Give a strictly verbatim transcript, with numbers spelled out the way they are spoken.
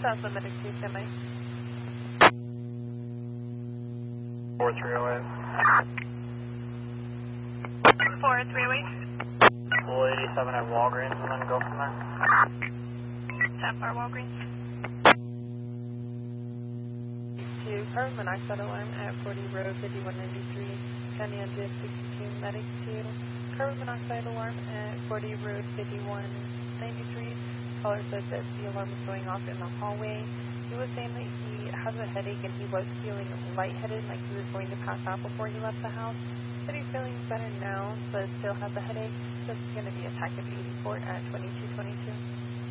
Southland Medic two, semi. four three oh eight. four three oh eight. Pool eighty-seven at Walgreens and then go from there. ten four Walgreens. two, carbon monoxide alarm at forty Road fifty-one ninety-three, San Andreas sixty-two, Medic two. Carbon monoxide alarm at forty Road fifty-one ninety-three. Caller says that the alarm is going off in the hallway. He was saying that he has a headache and he was feeling lightheaded, like he was going to pass out before he left the house. But he's feeling better now, but still has a headache. So it's going to be a TAC of eighty-four at twenty-two twenty-two.